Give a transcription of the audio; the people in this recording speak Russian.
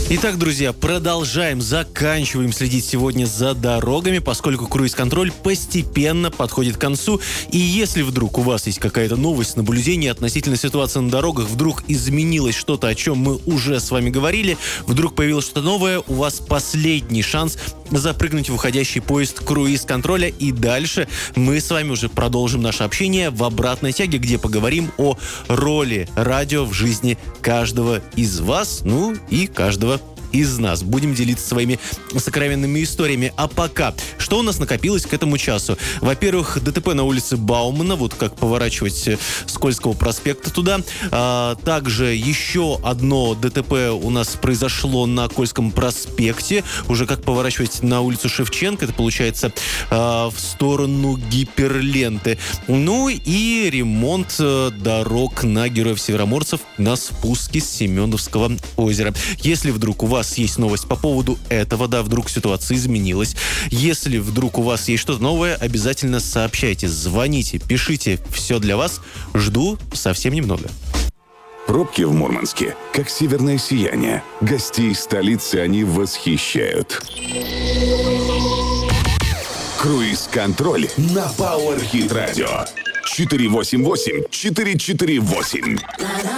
Итак, друзья, заканчиваем следить сегодня за дорогами, поскольку круиз-контроль постепенно подходит к концу. И если вдруг у вас есть какая-то новость, наблюдение относительно ситуации на дорогах, вдруг изменилось что-то, о чем мы уже с вами говорили, вдруг появилось что-то новое, у вас последний шанс запрыгнуть в уходящий поезд круиз-контроля. И дальше мы с вами уже продолжим наше общение в обратной тяге, где поговорим о роли радио в жизни каждого из вас, ну и каждого из нас. Будем делиться своими сокровенными историями. А пока, что у нас накопилось к этому часу? Во-первых, ДТП на улице Баумана, вот как поворачивать с Кольского проспекта туда. Также еще одно ДТП у нас произошло на Кольском проспекте, уже как поворачивать на улицу Шевченко, это получается в сторону гиперленты. Ну и ремонт дорог на Героев-Североморцев на спуске с Семеновского озера. Если вдруг у вас есть новость по поводу этого, да, вдруг ситуация изменилась, если вдруг у вас есть что-то новое, обязательно сообщайте, звоните, пишите, все для вас. Жду совсем немного. Пробки в Мурманске, как северное сияние. Гостей столицы они восхищают. Круиз-контроль на Power Hit Radio. 488-448.